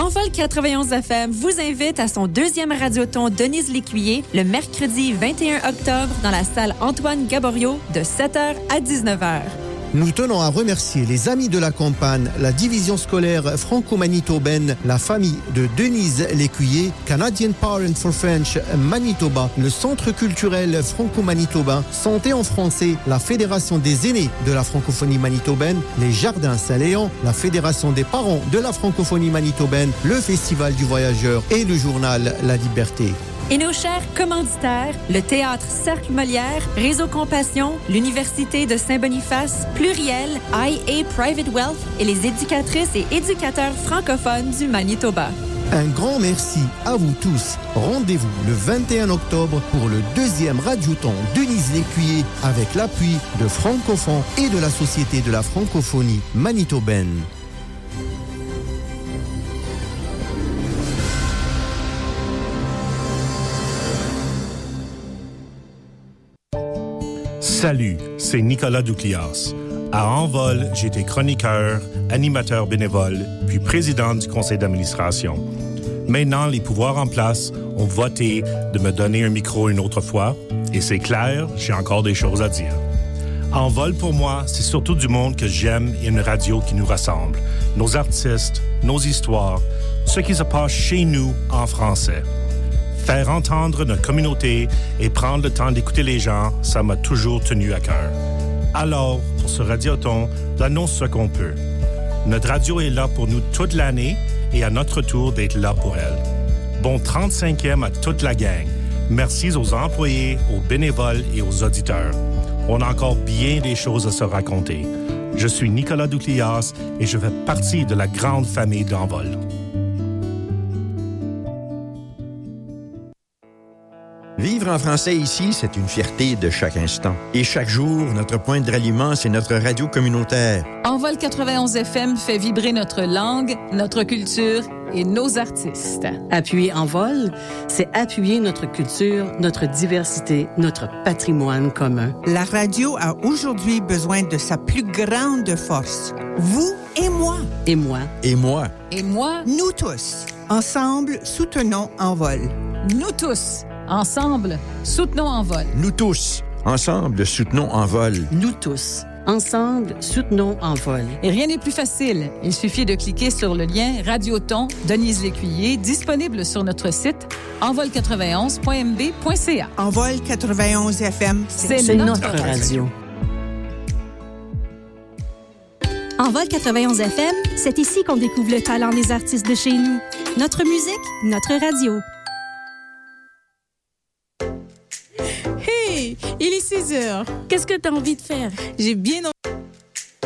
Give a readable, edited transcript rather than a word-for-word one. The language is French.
Envol 91 FM vous invite à son deuxième radioton Denise Lécuyer le mercredi 21 octobre dans la salle Antoine Gaboriau de 7h à 19h. Nous tenons à remercier les Amis de la Campagne, la division scolaire franco-manitobaine, la famille de Denise Lécuyer, Canadian Parent for French Manitoba, le Centre culturel franco-manitobain, Santé en français, la Fédération des aînés de la francophonie manitobaine, les Jardins Saint-Léon, la Fédération des parents de la francophonie manitobaine, le Festival du Voyageur et le journal La Liberté. Et nos chers commanditaires, le Théâtre Cercle Molière, Réseau Compassion, l'Université de Saint-Boniface, Pluriel, IA Private Wealth et les éducatrices et éducateurs francophones du Manitoba. Un grand merci à vous tous. Rendez-vous le 21 octobre pour le deuxième radioton Denise Lécuyer avec l'appui de Francophone et de la Société de la francophonie manitobaine. Salut, c'est Nicolas Douclias. À Envol, j'étais chroniqueur, animateur bénévole, puis président du conseil d'administration. Maintenant, les pouvoirs en place ont voté de me donner un micro une autre fois, et c'est clair, j'ai encore des choses à dire. Envol, pour moi, c'est surtout du monde que j'aime et une radio qui nous rassemble. Nos artistes, nos histoires, ce qui se passe chez nous en français. Faire entendre notre communauté et prendre le temps d'écouter les gens, ça m'a toujours tenu à cœur. Alors, pour ce radioton, donnons ce qu'on peut. Notre radio est là pour nous toute l'année et à notre tour d'être là pour elle. Bon 35e à toute la gang. Merci aux employés, aux bénévoles et aux auditeurs. On a encore bien des choses à se raconter. Je suis Nicolas Douclias et je fais partie de la grande famille d'Envol. Vivre en français ici, c'est une fierté de chaque instant. Et chaque jour, notre point de ralliement, c'est notre radio communautaire. Envol 91 FM fait vibrer notre langue, notre culture et nos artistes. Appuyer Envol, c'est appuyer notre culture, notre diversité, notre patrimoine commun. La radio a aujourd'hui besoin de sa plus grande force. Vous et moi. Et moi. Et moi. Et moi. Nous tous. Ensemble, soutenons Envol. Nous tous. Ensemble, soutenons Envol. Nous tous, ensemble, soutenons Envol. Nous tous, ensemble, soutenons Envol. Et rien n'est plus facile. Il suffit de cliquer sur le lien Radioton Denise Lécuyer, disponible sur notre site envol91.mb.ca. Envol 91 FM, c'est notre radio. Envol 91 FM, c'est ici qu'on découvre le talent des artistes de chez nous. Notre musique, notre radio. Il est 6 heures. Qu'est-ce que tu as envie de faire? J'ai bien envie